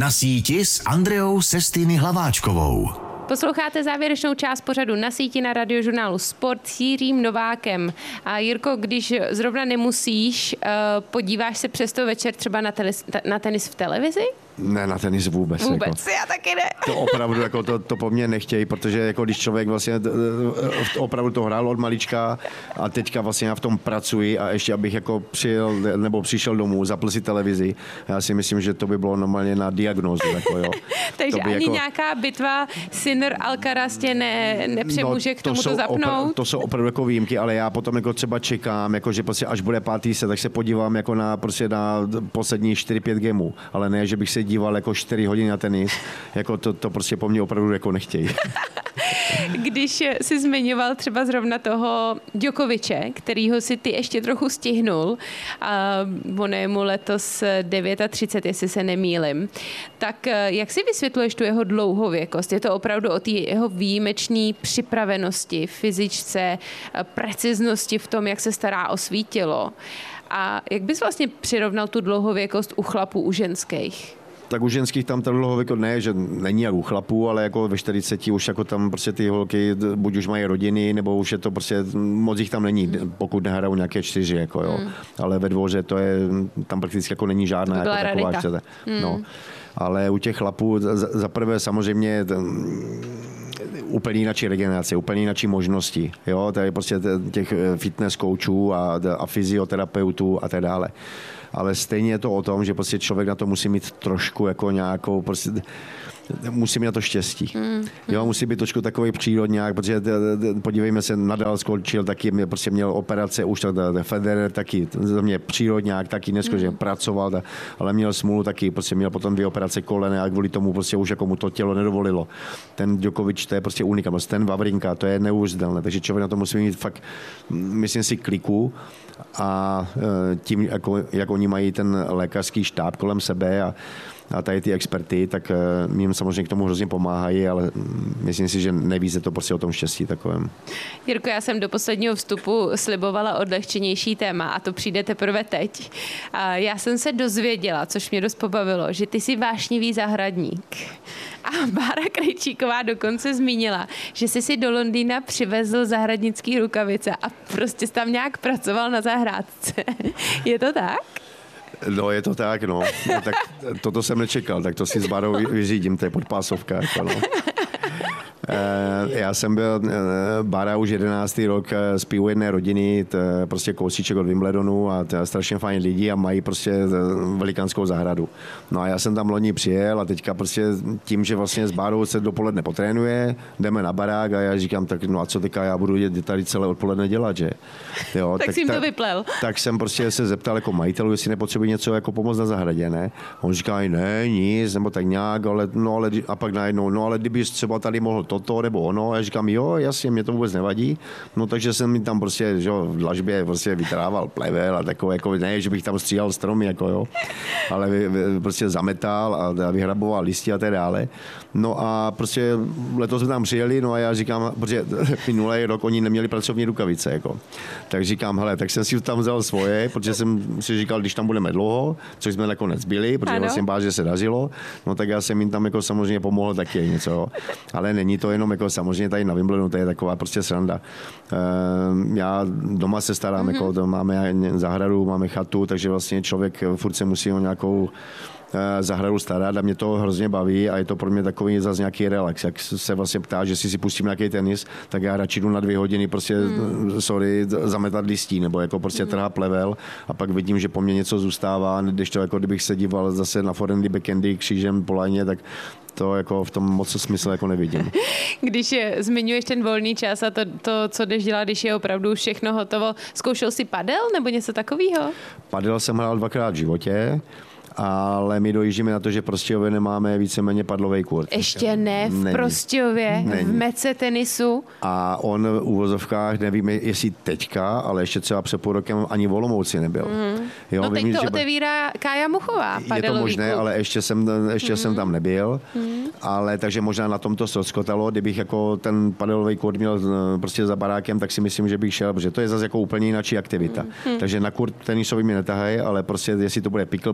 Na síti s Andreou Sestiny Hlaváčkovou. Posloucháte závěrečnou část pořadu Na síti na Radiožurnálu Sport s Jiřím Novákem. A Jirko, když zrovna nemusíš, podíváš se přesto večer třeba na tenis v televizi? Ne, na tenis vůbec. Vůbec, já taky ne. To opravdu jako to po mně nechtějí, protože jako když člověk vlastně opravdu to hrál od malička a teďka vlastně já v tom pracuji a ještě abych jako přišel domů, zapl si televizi, já si myslím, že to by bylo normálně na diagnózu. Jako, jo. Takže ani jako nějaká bitva Sinner Alcaraz tě nepřemůže k tomu to zapnout? To jsou opravdu jako výjimky, ale já potom jako třeba čekám, jako, že prostě až bude pátý set, tak se podívám jako na poslední 4-5 gemů, ale ne, že bych se díval jako 4 hodiny na tenis, jako to prostě po mně opravdu jako nechtějí. Když jsi zmiňoval třeba zrovna toho Djokoviče, kterýho si ty ještě trochu stihnul, a ono je mu letos 39, jestli se nemýlim, tak jak si vysvětluješ tu jeho dlouhověkost? Je to opravdu o té jeho výjimečné připravenosti, fyzičce, preciznosti v tom, jak se stará o svý tělo? A jak bys vlastně přirovnal tu dlouhověkost u chlapů, u ženských? Tak u ženských tam ta dlouhověkost ne, že není jak u chlapů, ale jako ve 40 už jako tam prostě ty holky buď už mají rodiny, nebo už je to prostě, moc jich tam není, pokud nehrajou nějaké 4, jako jo. Ale ve dvoře to je, tam prakticky jako není žádná jako taková chcete. No. Ale u těch chlapů za prvé samozřejmě úplně jináčí regenerace, úplně jináčí možnosti. Jo? Tady prostě těch fitness coachů a fyzioterapeutů a tak dále. Ale stejně je to o tom, že prostě člověk na to musí mít trošku jako nějakou, prostě musí mít na to štěstí. Jo, musí být trošku takový přírodňák, protože podívejme se, Nadal skončil, taky prostě měl operace, už Federer taky, za mě přírodňák, taky neskutečně pracoval, ale měl smůlu taky, prostě měl potom 2 operace kolene a kvůli tomu prostě už jako mu to tělo nedovolilo. Ten Djokovič, to je prostě unikám, ten Wawrinka, to je neuvěřitelné, takže člověk na to musí mít fakt, myslím si, kliku a tím, jak oni mají ten lékařský štáb kolem sebe a tady ty experty, tak jim samozřejmě k tomu hrozně pomáhají, ale myslím si, že nevíc je to prostě o tom štěstí takovém. Jirko, já jsem do posledního vstupu slibovala odlehčenější téma a to přijde teprve teď. A já jsem se dozvěděla, což mě dost pobavilo, že ty jsi vášnivý zahradník. A Bára Krejčíková dokonce zmínila, že jsi si do Londýna přivezl zahradnický rukavice a prostě jsi tam nějak pracoval na zahrádce. Je to tak? No, je to tak, no. Tak toto jsem nečekal, tak to si s Bárou vyřídím, to je podpásovka. Jako, no. Já jsem byl, Bára už 11. rok spí u jedné rodiny, prostě kousíček od Wimbledonu a strašně fajn lidi a mají prostě velikánskou zahradu. No a já jsem tam loni přijel a teďka prostě tím, že vlastně s Bárou se dopoledne potrénuje, jdeme na barák a já říkám, tak no a co teďka já budu tady celé odpoledne dělat, že? Jo, tak jsi jim to vyplel. Tak jsem prostě se zeptal jako majitelů, jestli nepotřebuji něco jako pomoct na zahradě, ne? On říká, ne, nic, nebo tak nějak, ale a pak najednou, no ale kdybys třeba tady mohl toto nebo ono, a já říkám, jo, jasně, mě to vůbec nevadí, no takže jsem mi tam prostě, že v dlažbě prostě vytrával plevel a takové, jako ne, že bych tam stříhal stromy, jako jo, ale prostě zametal a vyhraboval listy a tak dále. No a prostě letos jsme tam přijeli, no a já říkám, protože minulý rok oni neměli pracovní rukavice, jako. Tak říkám, hele, tak jsem si tam vzal svoje, protože jsem si říkal, když tam budeme dlouho, což jsme nakonec byli, protože vlastně bál, že se dařilo, no tak já jsem jim tam jako samozřejmě pomohl taky něco, jo. Ale není to jenom jako samozřejmě tady na Wimbledonu, to je taková prostě sranda. Já doma se starám, jako máme zahradu, máme chatu, takže vlastně člověk furt se musí o nějakou zahradu starat a mě to hrozně baví a je to pro mě takový zase nějaký relax. Jak se vlastně ptá, že si pustím nějaký tenis, tak já radši jdu na 2 hodiny prostě, zametat listí nebo jako prostě trhat plevel a pak vidím, že po mně něco zůstává, když to jako kdybych se díval zase na forehandy, backhandy křížem po lajně, tak to jako v tom moc smysl jako nevidím. Když zmiňuješ ten volný čas a to, co jdeš dělat, když je opravdu všechno hotovo, zkoušel jsi padel nebo něco takového? Padel jsem hrál 2krát v životě, ale my dojíždíme na to, že v Prostějově nemáme víceméně padlovej kurt. Ještě ne, v Prostějově, v mece tenisu. A on v uvozovkách, nevím, jestli teďka, ale ještě třeba před půl rokem ani v Olomouci nebyl. Jo, no teď to otevírá Kája Muchová, je to možné, klub. Ale ještě jsem tam nebyl. Ale takže možná na tom to ztroskotalo, kdybych jako ten padelový kurt měl prostě za barákem, tak si myslím, že bych šel, protože to je zase jako úplně jináčí aktivita. Takže na kurt tenisový mi netahají, ale prostě jestli to bude pickleball,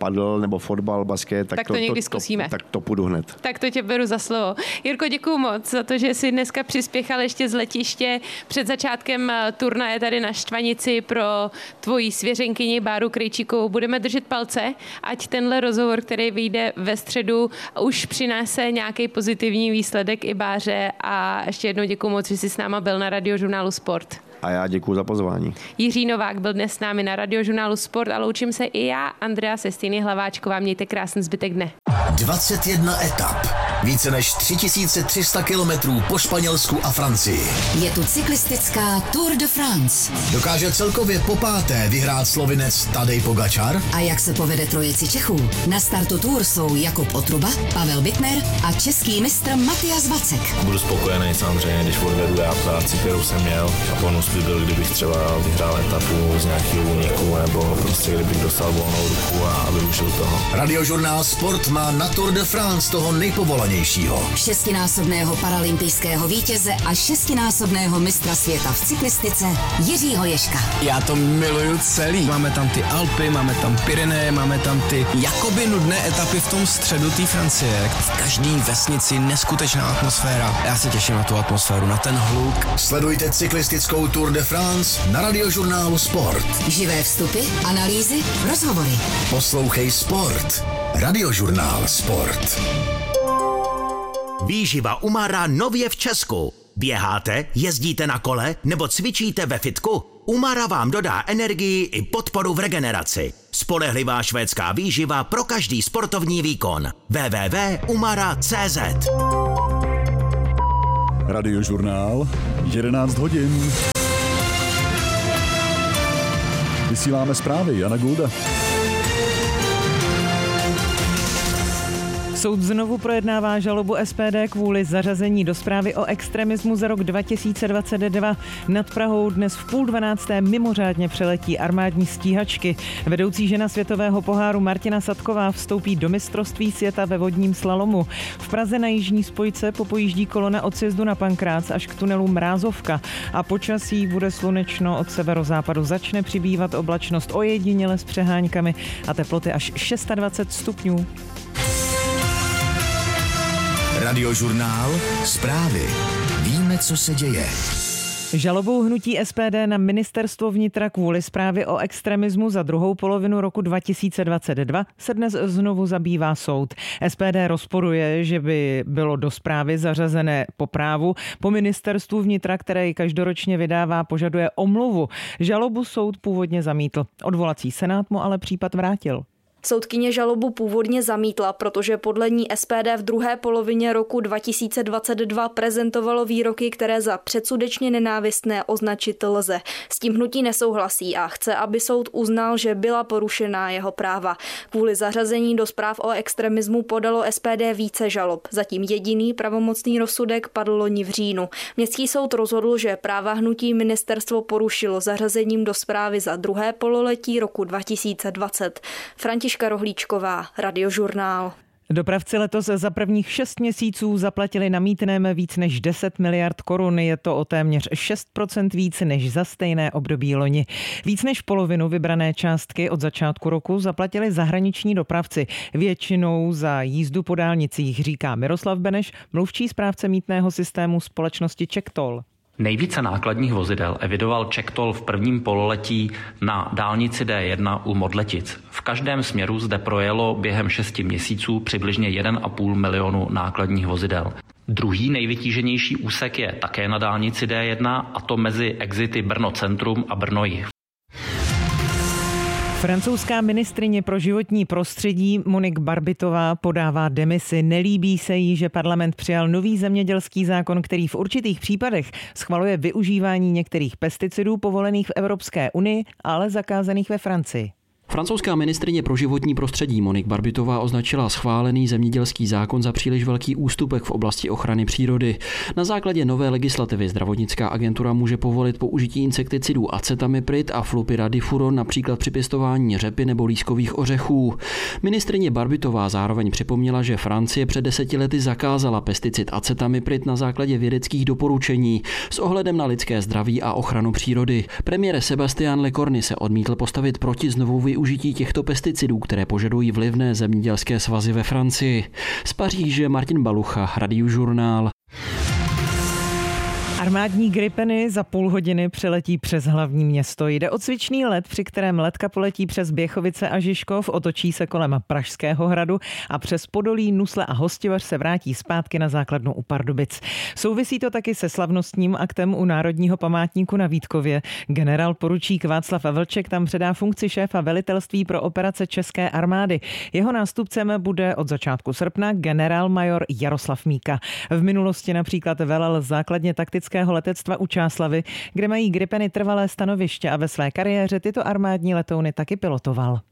padl, nebo fotbal, basket, tak to někdy zkusíme. Tak to půjdu hned. Tak to tě beru za slovo. Jirko, děkuju moc za to, že jsi dneska přispěchal ještě z letiště před začátkem turnaje tady na Štvanici pro tvoji svěřenkyni Báru Krejčíkovou. Budeme držet palce, ať tenhle rozhovor, který vyjde ve středu, už přinese nějaký pozitivní výsledek i Báře a ještě jednou děkuju moc, že jsi s náma byl na Radiožurnálu Sport. A já děkuju za pozvání. Jiří Novák byl dnes s námi na Radiožurnálu Sport a loučím se i já, Andrea Sestýny Hlaváčková. Mějte krásný zbytek dne. 21 etap. Více než 3300 kilometrů po Španělsku a Francii. Je tu cyklistická Tour de France. Dokáže celkově popáté vyhrát Slovinec Tadej Pogačar? A jak se povede trojici Čechů? Na startu Tour jsou Jakub Otruba, Pavel Bittner a český mistr Matyas Vacek. Budu spokojený samozřejmě, když odvedu já práci, kterou jsem měl, a bonus by byl, kdybych třeba vyhrál etapu z nějakého úniku, nebo prostě kdybych dostal volnou ruku a využil toho. Radiožurnál Sport má na Tour de France toho nejpovolanějšího. 6násobného paralympijského vítěze a 6násobného mistra světa v cyklistice Jiřího Ježka. Já to miluju celý. Máme tam ty Alpy, máme tam Pyreneje, máme tam ty jakoby nudné etapy v tom středu té Francie. V každé vesnici neskutečná atmosféra. Já se těším na tu atmosféru, na ten hluk. Sledujte cyklistickou Tour de France na Radiožurnálu Sport. Živé vstupy, analýzy, rozhovory. Poslouchej Sport. Radiožurnál Sport. Výživa Umara nově v Česku. Běháte, jezdíte na kole nebo cvičíte ve fitku? Umara vám dodá energii i podporu v regeneraci. Spolehlivá švédská výživa pro každý sportovní výkon. www.umara.cz. Radiožurnál 11 hodin. Vysíláme zprávy Jana Gulda. Soud znovu projednává žalobu SPD kvůli zařazení do zprávy o extremismu za rok 2022. Nad Prahou dnes v 11:30 mimořádně přeletí armádní stíhačky. Vedoucí žena světového poháru Martina Sadková vstoupí do mistrovství světa ve vodním slalomu. V Praze na jižní spojce popojíždí kolona od sjezdu na Pankrác až k tunelu Mrázovka. A počasí bude slunečno, od severozápadu začne přibývat oblačnost ojediněle s přeháňkami a teploty až 26 stupňů. Radiožurnál Zprávy. Víme, co se děje. Žalobou hnutí SPD na ministerstvo vnitra kvůli zprávě o extremismu za druhou polovinu roku 2022 se dnes znovu zabývá soud. SPD rozporuje, že by bylo do zprávy zařazené po právu. Po ministerstvu vnitra, které ji každoročně vydává, požaduje omluvu. Žalobu soud původně zamítl. Odvolací senát mu ale případ vrátil. Soudkyně žalobu původně zamítla, protože podle ní SPD v druhé polovině roku 2022 prezentovalo výroky, které za předsudečně nenávistné označit lze. S tím hnutí nesouhlasí a chce, aby soud uznal, že byla porušená jeho práva. Kvůli zařazení do zpráv o extremismu podalo SPD více žalob. Zatím jediný pravomocný rozsudek padl loni v říjnu. Městský soud rozhodl, že práva hnutí ministerstvo porušilo zařazením do zprávy za druhé pololetí roku 2020. Františka Rohlíčková, Radiožurnál. Dopravci letos za prvních 6 měsíců zaplatili na mýtném víc než 10 miliard korun. Je to o téměř 6% víc než za stejné období loni. Víc než polovinu vybrané částky od začátku roku zaplatili zahraniční dopravci. Většinou za jízdu po dálnicích, říká Miroslav Beneš, mluvčí správce mýtného systému společnosti CzechToll. Nejvíce nákladních vozidel evidoval CzechToll v prvním pololetí na dálnici D1 u Modletic. V každém směru zde projelo během 6 měsíců přibližně 1,5 milionu nákladních vozidel. Druhý nejvytíženější úsek je také na dálnici D1, a to mezi exity Brno centrum a Brno jih. Francouzská ministryně pro životní prostředí Monique Barbitová podává demisi. Nelíbí se jí, že parlament přijal nový zemědělský zákon, který v určitých případech schvaluje využívání některých pesticidů povolených v Evropské unii, ale zakázaných ve Francii. Francouzská ministryně pro životní prostředí Monique Barbitová označila schválený zemědělský zákon za příliš velký ústupek v oblasti ochrany přírody. Na základě nové legislativy zdravotnická agentura může povolit použití insekticidů acetamiprid a flupiradifuron například při pěstování řepy nebo lískových ořechů. Ministryně Barbitová zároveň připomněla, že Francie před 10 lety zakázala pesticid acetamiprid na základě vědeckých doporučení s ohledem na lidské zdraví a ochranu přírody. Premiér Sébastien Lecornu se odmítl postavit proti znovu využití těchto pesticidů, které požadují vlivné zemědělské svazy ve Francii. Z Paříže Martin Balucha, Radiožurnál. Armádní Gripeny za půl hodiny přeletí přes hlavní město. Jde o cvičný let, při kterém letka poletí přes Běchovice a Žižkov, otočí se kolem Pražského hradu a přes Podolí, Nusle a Hostivař se vrátí zpátky na základnu u Pardubic. Souvisí to taky se slavnostním aktem u Národního památníku na Vítkově. Generál poručík Václav Vlček tam předá funkci šéfa velitelství pro operace České armády. Jeho nástupcem bude od začátku srpna generálmajor Jaroslav Míka. V minulosti například velel základně taktického letectva u Čáslavy, kde mají Gripeny trvalé stanoviště a ve své kariéře tyto armádní letouny taky pilotoval.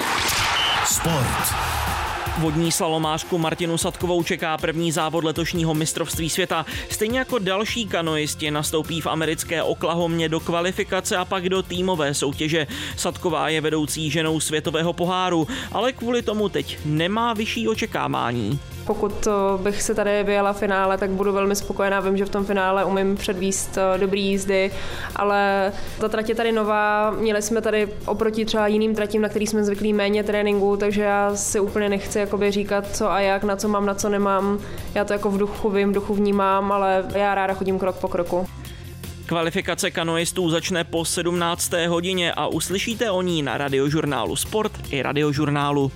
Sport. Vodní slalomářku Martinu Sadkovou čeká první závod letošního mistrovství světa. Stejně jako další kanoisti nastoupí v americké Oklahomě do kvalifikace a pak do týmové soutěže. Sadková je vedoucí ženou světového poháru, ale kvůli tomu teď nemá vyšší očekávání. Pokud bych se tady vyjela finále, tak budu velmi spokojená. Vím, že v tom finále umím předvíst dobrý jízdy, ale ta trať je tady nová. Měli jsme tady oproti třeba jiným tratím, na který jsme zvyklí, méně tréninku, takže já si úplně nechci říkat, co a jak, na co mám, na co nemám. Já to jako v duchu vím, v duchu vnímám, ale já ráda chodím krok po kroku. Kvalifikace kanoistů začne po 17. hodině a uslyšíte o ní na Radiožurnálu Sport i Radiožurnálu.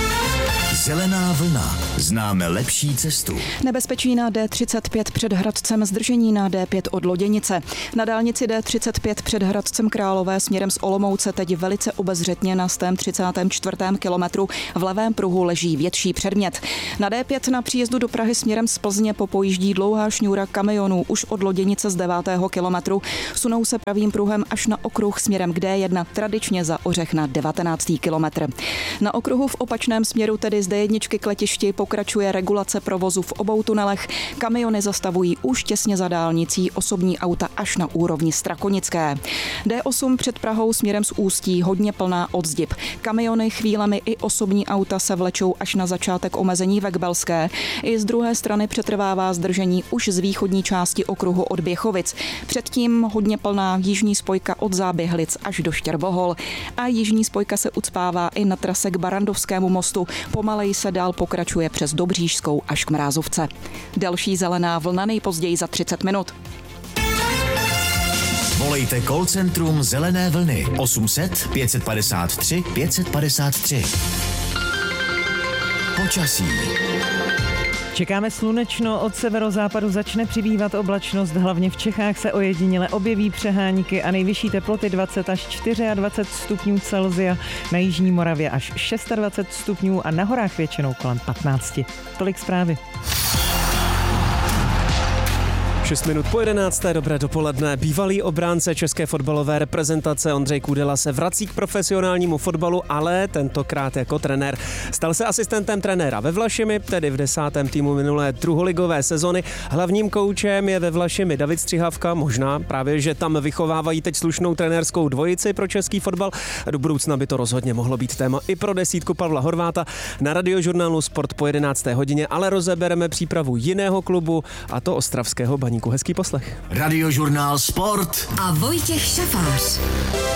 Zelená vlna. Známe lepší cestu. Nebezpečí na D35 před Hradcem, zdržení na D5 od Loděnice. Na dálnici D35 před Hradcem Králové směrem z Olomouce teď velice obezřetně na 134. kilometru v levém pruhu leží větší předmět. Na D5 na příjezdu do Prahy směrem z Plzně popojíždí dlouhá šňůra kamionů už od Loděnice z 9. kilometru. Sunou se pravým pruhem až na okruh směrem k D1, tradičně za Ořech na 19. kilometr. Na okruhu v opačném směru, tedy z D1 k letišti, pokračuje regulace provozu v obou tunelech. Kamiony zastavují už těsně za dálnicí, osobní auta až na úrovni Strakonické. D8 před Prahou směrem z Ústí hodně plná od Zdyb. Kamiony, chvílemi i osobní auta se vlečou až na začátek omezení ve Kbelské. I z druhé strany přetrvává zdržení už z východní části okruhu od Běchovic. Předtím hodně plná jižní spojka od Záběhlic až do Štěrbohol. A jižní spojka se ucpává i na trase k Barandovskému mostu. Pomalej se dál pokračuje přes Dobřížskou až k Mrázovce. Další zelená vlna nejpozději za 30 minut. Volejte call centrum Zelené vlny 800 553 553. Počasí. Čekáme slunečno, od severozápadu začne přibývat oblačnost, hlavně v Čechách se ojediněle objeví přehánky a nejvyšší teploty 20 až 24 stupňů Celsia, na jižní Moravě až 26 stupňů a na horách většinou kolem 15. Tolik zprávy. 6 minut po 11. Dobré dopoledne. Bývalý obránce české fotbalové reprezentace Ondřej Kudela se vrací k profesionálnímu fotbalu, ale tentokrát jako trenér. Stal se asistentem trenéra ve Vlašimi, tedy v 10. týmu minulé druholigové sezony. Hlavním koučem je ve Vlašimi David Střihavka, možná právě, že tam vychovávají teď slušnou trenérskou dvojici pro český fotbal. Do budoucna by to rozhodně mohlo být téma i pro desítku Pavla Horváta. Na Radiožurnálu Sport po 11. hodině ale rozebereme přípravu jiného klubu, a to ostravského Baníku. Hezký poslech. Radiožurnál Sport a Vojtěch Šafář.